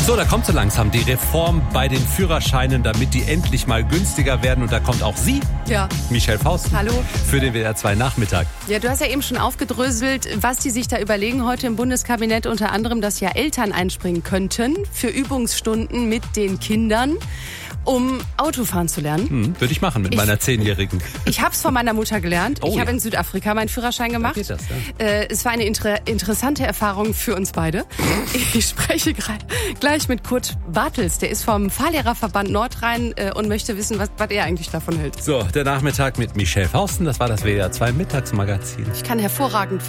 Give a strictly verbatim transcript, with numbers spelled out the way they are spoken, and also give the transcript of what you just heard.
So, da kommt so langsam die Reform bei den Führerscheinen, damit die endlich mal günstiger werden. Und da kommt auch sie, ja. Michelle Fausten, Hallo. für den W D R zwei Nachmittag. Ja, du hast ja eben schon aufgedröselt, was die sich da überlegen heute im Bundeskabinett. Unter anderem, dass ja Eltern einspringen könnten für Übungsstunden mit den Kindern, um Autofahren zu lernen. Hm, würde ich machen mit ich, meiner Zehnjährigen. Ich habe es von meiner Mutter gelernt. Oh, ich habe ja. in Südafrika meinen Führerschein gemacht. Da geht das, ja. äh, es war eine inter- interessante Erfahrung für uns beide. Ich spreche gre- gleich mit Kurt Bartels. Der ist vom Fahrlehrerverband Nordrhein äh, und möchte wissen, was, was er eigentlich davon hält. So, der Nachmittag mit Michelle Fausten. Das war das W D R zwei Mittagsmagazin. Ich kann hervorragend